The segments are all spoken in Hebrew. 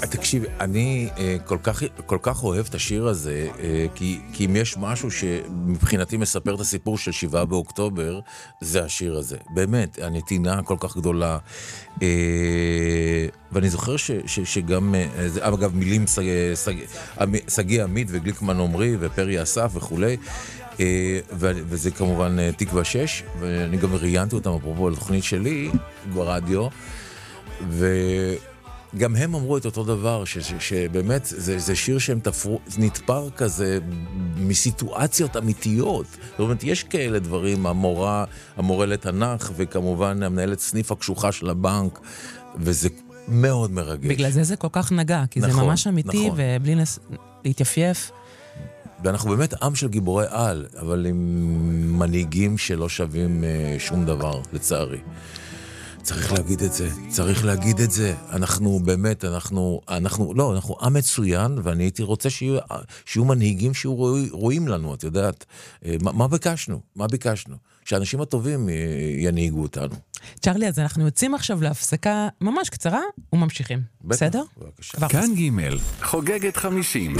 תקשיב, אני כל כך אוהב את השיר הזה, כי אם יש משהו שמבחינתי מספר את הסיפור של 7 באוקטובר, זה השיר הזה. באמת, הנתינה כל כך גדולה. ואני זוכר שגם, אגב, מילים סגי עמית וגליקמן עומרי ופרי אסף וכולי, וזה כמובן תקווה 6, ואני גם ראיינתי אותם אפרופו לתוכנית שלי ברדיו, גם הם אמרו את אותו דבר, שבאמת זה שיר שהם נתפר כזה מסיטואציות אמיתיות. זאת אומרת, יש כאלה דברים, המורה לתנ"ך, וכמובן המנהלת סניף הקשוחה של הבנק, וזה מאוד מרגש. בגלל זה כל כך נגע, כי זה ממש אמיתי, ובלי להתייפייף. ואנחנו באמת עם של גיבורי על, אבל עם מנהיגים שלא שווים שום דבר, לצערי. צריך להגיד את זה, אנחנו באמת, אנחנו עם מצוין, ואני הייתי רוצה שיהיו מנהיגים רואים לנו, את יודעת, מה ביקשנו? שהאנשים הטובים ינהיגו אותנו. צ'רלי, אז אנחנו יוצאים עכשיו להפסקה ממש קצרה, וממשיכים, בסדר? כאן ג' חוגגת 50.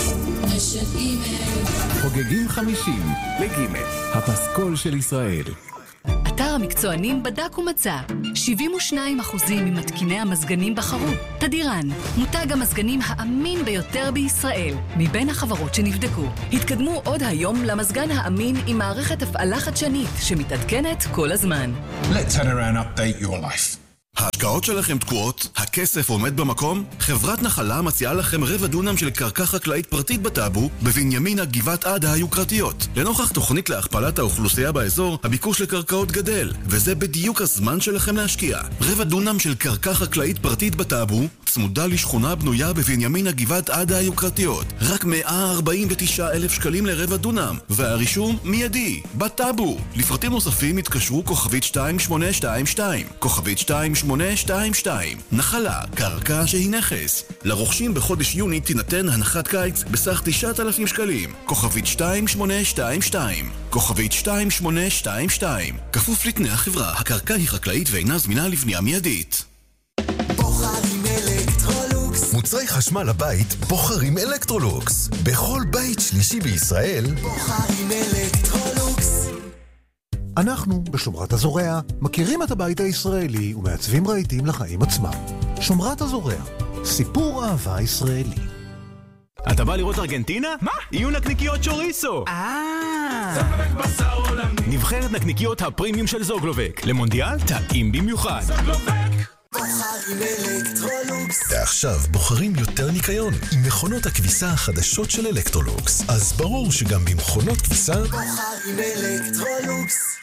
חוגגים 50 לג' הפסקול של ישראל. אתר המקצוענים בדק ומצא 72% ממתקיני המזגנים בחרו תדירן, מותג המזגנים האמין ביותר בישראל מבין החברות שנבדקו. התקדמו עוד היום למזגן האמין עם מערכת הפעלה חדשנית שמתעדכנת כל הזמן. Let Tadiran update your life. ההשקעות שלכם תקועות? הכסף עומד במקום? חברת נחלה מציעה לכם 1/4 דונם של קרקע חקלאית פרטית בטאבו, בבנימינה גבעת עדה היוקרתיות. לנוכח תוכנית להכפלת האוכלוסייה באזור, הביקוש לקרקעות גדל, וזה בדיוק הזמן שלכם להשקיע. 1/4 דונם של קרקע חקלאית פרטית בטאבו, צמודה לשכונה בנויה בבנימינה גבעת עדה היוקרתיות. רק 149,000 שקלים ל1/4 דונם, והרישום מיידי, בטאבו. לפרטים נוספים התקשרו כוכבית 2822, כוכבית 2822. נחלה, קרקע שהיא נכס. לרוכשים בחודש יוני תינתן הנחת קיץ בסך 9,000 שקלים. כוכבית 2822. כוכבית 2822. כפוף לתנאי החברה, הקרקע היא חקלאית ואינה זמינה לבנייה מיידית. בוחרים אלקטרולוקס. מוצרי חשמל לבית בוחרים אלקטרולוקס. בכל בית שלישי בישראל בוחרים אלקטרולוקס. אנחנו, בשומרת הזורע, מכירים את הבית הישראלי ומעצבים רהיטים לחיים עצמם. שומרת הזורע, סיפור אהבה ישראלי. אתה בא לראות ארגנטינה? מה? יהיו נקניקיות שוריסו! זוגלובק בשר עולמי. נבחרת נקניקיות הפרימיום של זוגלובק. למונדיאל טעים במיוחד. זוגלובק. בוחרים אלקטרולוקס. ועכשיו בוחרים יותר ניקיון עם מכונות הכביסה החדשות של אלקטרולוקס. אז ברור שגם במכונות כביסה בוחרים אלקטרולוקס.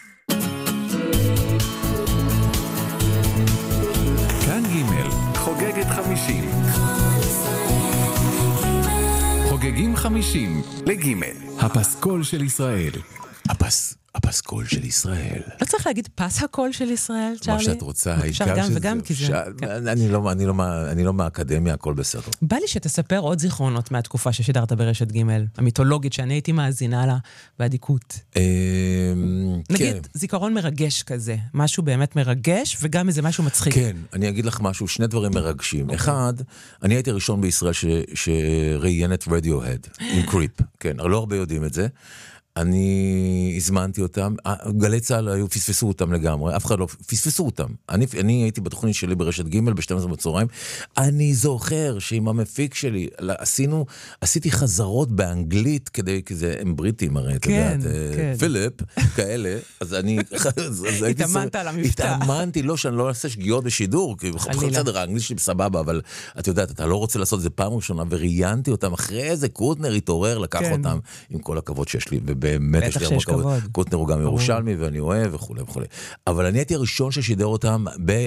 כאן ג' חוגגת 50. חוגגים 50 לג' הפסקול של ישראל. הפסקול של ישראל. לא צריך להגיד פס הקול של ישראל, צ'רלי? מה שאת רוצה, אפשר גם וגם, כי זה... אני לא מהאקדמיה, הכל בסדר. בא לי שתספר עוד זיכרונות מהתקופה ששידרת ברשת ג' המיתולוגית שאני הייתי מאזינה לה באדיקות. נגיד, זיכרון מרגש כזה, משהו באמת מרגש, וגם איזה משהו מצחיק. כן, אני אגיד לך משהו, שני דברים מרגשים. אחד, אני הייתי ראשון בישראל שראיין את רדיוהד, עם קריפ. כן, לא הרבה יודעים את זה. אני הזמנתי אותם, גלי צהל פספסו אותם לגמרי, אף אחד לא פספסו אותם. אני הייתי בתוכנית שלי ברשת ג' ב-12 בצהריים, אני זוכר שעם המפיק שלי, עשיתי חזרות באנגלית, כי זה הם בריטים הרי, אתה יודעת, פיליפ, כאלה, אז אני... התאמנת על המבטא. התאמנתי, לא שאני לא אעשה שגיאות בשידור, כי בסדר, האנגלית שלי בסבבה, אבל את יודעת, אתה לא רוצה לעשות את זה פעם ראשונה, וראיינתי אותם, אחרי איזה קוטנר התעורר, לקח אותם, עם כל הכבוד שיש לי, באמת יש לי הרבה כבוד. קוטנר הוא גם ירושלמי ואני אוהב וכו' וכו'. אבל אני הייתי הראשון ששידר אותם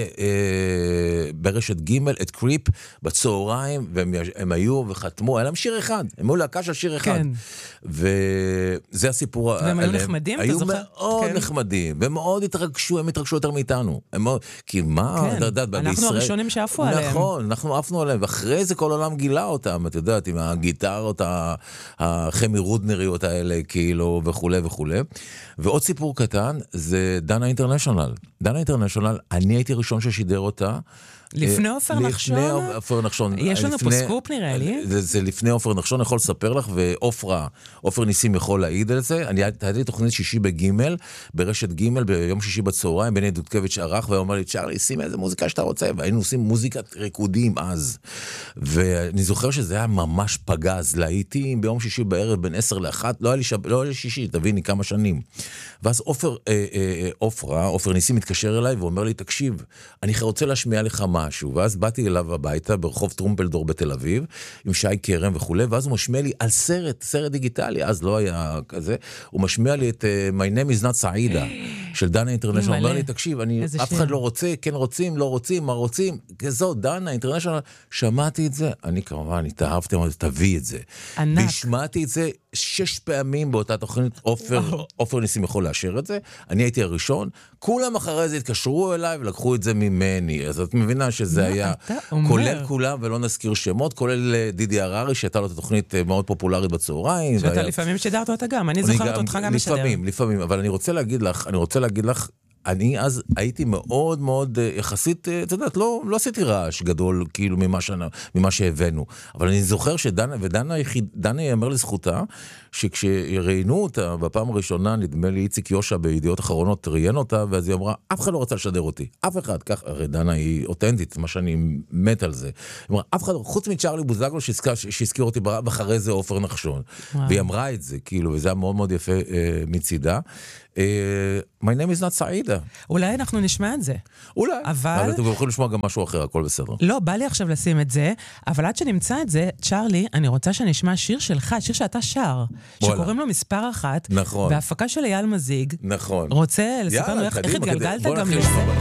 ברשת ג' את קריפ בצהריים, והם היו וחתמו, היה להם שיר אחד, הם היו להקה של שיר אחד. וזה הסיפור. והם היו נחמדים, אתה זוכר? היו מאוד נחמדים, והם מאוד התרגשו, הם התרגשו יותר מאיתנו. כי מה, אתה יודעת, בישראל... אנחנו הראשונים שעפו עליהם. נכון, אנחנו עפנו עליהם, ואחרי זה כל העולם גילה אותם, אתה יודעת, עם הגיטרות, החמי רודנריות האלה, כאילו, וכו' וכו'. ועוד סיפור קטן, זה דנה אינטרנשיונל. דנה אינטרנשיונל, אני הייתי ראשון ששידר אותה. לפני עופר נחשון? לפני עופר נחשון. יש לנו פה סקופ נראה לי. זה לפני עופר נחשון, אני יכול לספר לך, ועופר ניסים יכול להעיד על זה. אני הייתי תוכנית שישי בגימל, ברשת גימל, ביום שישי בצהריים, בני דודקביץ' ערך, והוא אומר לי, צ'רלי, שים איזה מוזיקה שאתה רוצה, והיינו עושים מוזיקת ריקודים אז. ואני זוכר שזה היה ממש פגז, להייתי ביום שישי בערב בין 10 ל-1, לא היה לי שישי, תביני כמה שנים. ואז עופר ניסים מתקשר אליי, ואומר לי, תקשיב, אני רוצה להשמיע לך משהו, ואז באתי אליו הביתה ברחוב טרומפלדור בתל אביב, עם שי קרם וכו', ואז הוא משמיע לי על סרט דיגיטלי, אז לא היה כזה, הוא משמיע לי את My Name is Not Saida, של דנה אינטרנשיונל, הוא אומר לי, תקשיב, אף אחד לא רוצה, כן רוצים, לא רוצים, מה רוצים, כזאת, דנה אינטרנשיונל, שמעתי את זה, אני כמובן התאהבתי, אמרתי, תביא את זה. ענק. ושמעתי את זה 6 פעמים באותה תוכנית, עופר ניסים יכול לאשר את זה, אני הייתי הראשון, כולם אחרי זה התקשרו אליי ולקחו את זה ממני, אז את מבינה שזה היה כולל כולם, ולא נזכיר שמות, כולל דידי הררי, שהייתה לו את התוכנית מאוד פופולרית בצהריים. שאתה לפעמים שידרת אותה גם, אני זוכרת אותך גם משדר. לפעמים, אבל אני רוצה להגיד לך, אני אז הייתי מאוד מאוד יחסית, אתה יודעת, לא עשיתי רעש גדול כאילו ממה שהבאנו, אבל אני זוכר ודנה יאמר לזכותה, שכשראיינו אותה בפעם הראשונה, נדמה לי איציק יושע בידיעות אחרונות ראיין אותה, ואז היא אמרה, אף אחד לא רצה לשדר אותי, אף אחד, כך, הרי דנה היא אותנטית, מה שאני מת על זה, היא אמרה, אף אחד, חוץ מצ'רלי בוזגלו שהזכיר אותי ואחרי זה עופר נחשון, והיא אמרה את זה, כאילו, וזה היה מאוד מאוד יפה מצידה. My name is not Saida. אולי אנחנו נשמע את זה. אולי, אבל אתם יכולים לשמוע גם משהו אחר, הכל בסדר. לא, בא לי עכשיו לשים את זה, אבל עד שנמצא את זה, צ'רלי, אני רוצה שנשמע שיר שלך, שיר שאתה שר, שקוראים לו מספר 1, נכון. בהפקה של אייל מזיג. נכון. רוצה לספר לנו איך התגלגלת גם לזה?